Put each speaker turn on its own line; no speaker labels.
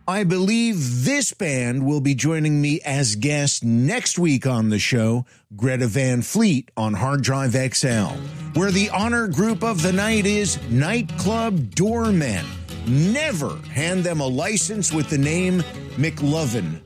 I believe this band will be joining me as guest next week on the show, Greta Van Fleet on Hard Drive XL, where the honor group of the night is Nightclub Doormen. Never hand them a license with the name McLovin